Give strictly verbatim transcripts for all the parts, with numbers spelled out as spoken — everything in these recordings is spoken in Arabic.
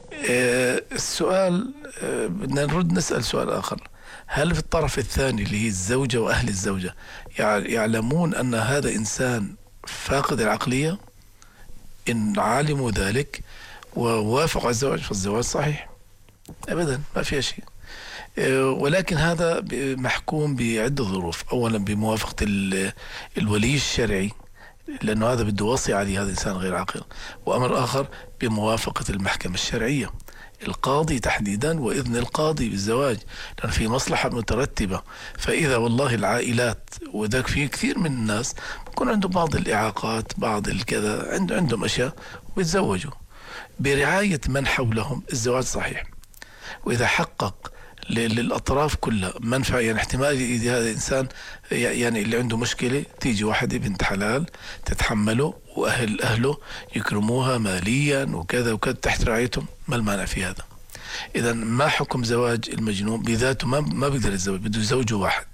آه، السؤال، آه، بدنا نرد نسأل سؤال آخر. هل في الطرف الثاني اللي هي الزوجة وأهل الزوجة يع- يعلمون أن هذا إنسان فاقد العقلية؟ إن علموا ذلك ووافقوا على الزواج فالزواج صحيح، أبدا ما فيها شيء. آه، ولكن هذا ب- محكوم بعدة ظروف. أولا بموافقة ال- الولي الشرعي، لأنه هذا بده وصي عليه، هذا إنسان غير عاقل. وأمر آخر بموافقة المحكمة الشرعية، القاضي تحديدا، وإذن القاضي بالزواج، لأن في مصلحة مترتبة. فإذا والله العائلات، وذاك في كثير من الناس بكون عندهم بعض الإعاقات، بعض الكذا، عند عندهم أشياء وبيتزوجوا برعاية من حولهم، الزواج صحيح. وإذا حقق ل- للأطراف كلها منفعة، يعني احتمال إذا هذا الإنسان يعني اللي عنده مشكلة تيجي واحدة بنت حلال تتحمله، وأهل أهله يكرموها ماليا وكذا وكذا تحت رعايتهم، ما المانع في هذا؟ إذا ما حكم زواج المجنون بذاته؟ ما ما بيقدر يتزوج، بده يزوجه واحد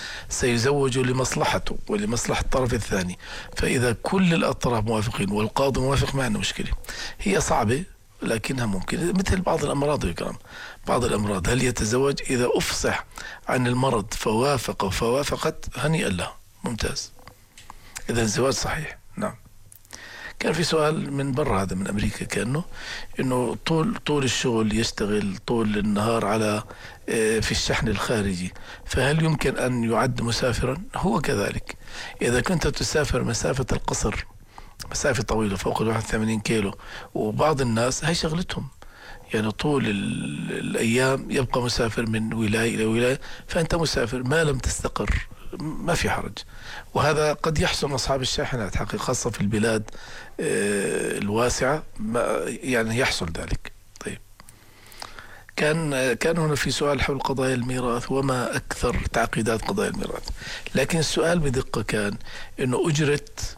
سيزوجه لمصلحته ولمصلحة الطرف الثاني. فإذا كل الأطراف موافقين والقاضي موافق ما عنده مشكلة. هي صعبة لكنها ممكن، مثل بعض الأمراض يا كرام. بعض الأمراض هل يتزوج إذا أفصح عن المرض فوافق فوافقت هنيئا له، ممتاز. إذا الزواج صحيح، نعم. كان في سؤال من برا، هذا من أمريكا، كأنه إنه طول طول الشغل يشتغل طول النهار على آه، في الشحن الخارجي، فهل يمكن أن يعد مسافرا؟ هو كذلك. إذا كنت تسافر مسافة القصر، مسافة طويلة فوق ال واحد وثمانين كيلو، وبعض الناس هي شغلتهم، يعني طول ال- الأيام يبقى مسافر من ولاية إلى ولاية، فأنت مسافر ما لم تستقر، ما في حرج. وهذا قد يحصل أصحاب الشاحنات حقيقة، خاصة في البلاد آه، الواسعة، ما يعني يحصل ذلك. طيب، كان كان هنا في سؤال حول قضايا الميراث، وما أكثر تعقيدات قضايا الميراث. لكن السؤال بدقة كان إنه أجرة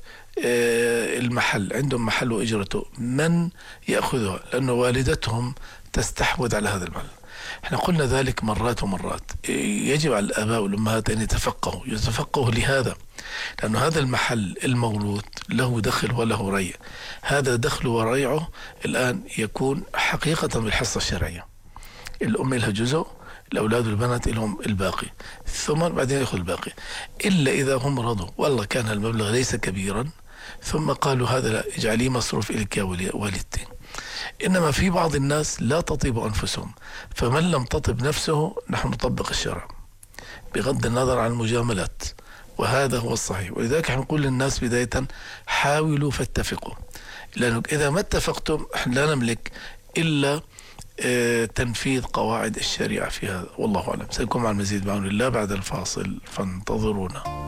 آه، المحل، عندهم محل وإجرته من يأخذها؟ لأنه والدتهم تستحوذ على هذا المحل. احنا قلنا ذلك مرات ومرات. يجب على الآباء والأمهات أن يتفقهوا يتفقهوا لهذا، لأن هذا المحل الموروث له دخل وله ريع. هذا دخل وريعه الآن يكون حقيقة بالحصة الشرعية. الأم لها جزء، الأولاد والبنات لهم الباقي، ثم بعدين يأخذ الباقي. إلا إذا هم رضوا والله كان المبلغ ليس كبيرا، ثم قالوا هذا لا، اجعليه مصروف إليك يا والدتي. إنما في بعض الناس لا تطيب أنفسهم، فمن لم تطب نفسه نحن نطبق الشرع بغض النظر عن المجاملات، وهذا هو الصحيح. ولذلك نقول للناس بداية حاولوا فاتفقوا، لأنه إذا ما اتفقتم احنا لا نملك إلا اه تنفيذ قواعد الشريعة في هذا. والله أعلم. سنكون مع المزيد بعون الله بعد الفاصل، فانتظرونا.